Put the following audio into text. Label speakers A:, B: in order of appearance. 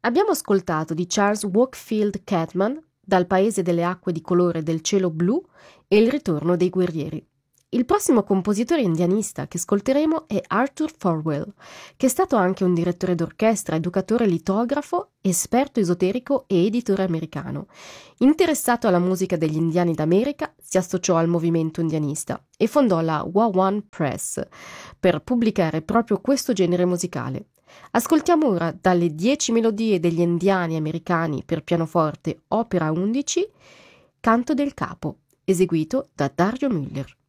A: Abbiamo ascoltato di Charles Wakefield Catman, Dal paese delle acque di colore del cielo blu e Il ritorno dei guerrieri. Il prossimo compositore indianista che ascolteremo è Arthur Thorwell, che è stato anche un direttore d'orchestra, educatore litografo, esperto esoterico e editore americano. Interessato alla musica degli indiani d'America, si associò al movimento indianista e fondò la Wawan Press per pubblicare proprio questo genere musicale. Ascoltiamo ora dalle 10 melodie degli indiani americani per pianoforte, opera 11, Canto del capo, eseguito da Dario Müller.